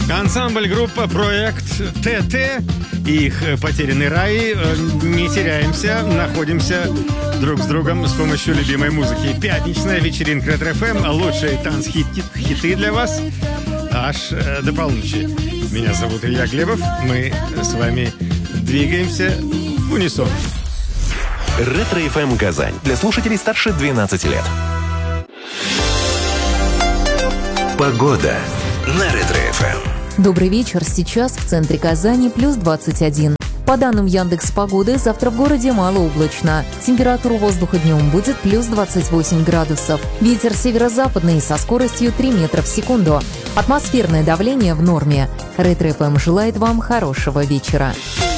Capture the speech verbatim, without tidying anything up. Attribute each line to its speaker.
Speaker 1: Ансамбль группа проект ТТ и их «Потерянный рай». Не теряемся, находимся друг с другом с помощью любимой музыки. Пятничная вечеринка Ретро-эф эм. Лучшие танц-хиты для вас аж до полуночи. Меня зовут Илья Глебов. Мы с вами двигаемся в унисон.
Speaker 2: Ретро-эф эм Казань. Для слушателей старше двенадцати лет. Погода на Ретро-эф эм.
Speaker 3: Добрый вечер. Сейчас в центре Казани плюс двадцать один. По данным Яндекс.Погоды, завтра в городе малооблачно. Температура воздуха днем будет плюс двадцать восемь градусов. Ветер северо-западный со скоростью три метра в секунду. Атмосферное давление в норме. Ретро-эф эм желает вам хорошего вечера.